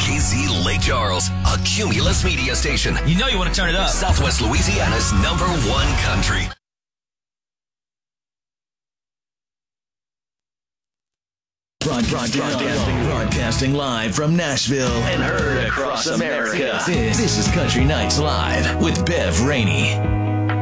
KZ Lake Charles, a Cumulus media station. You know you want to turn it up. Southwest Louisiana's #1 country. Broadcasting live from Nashville and heard across America. This is Country Nights Live with Bev Rainey.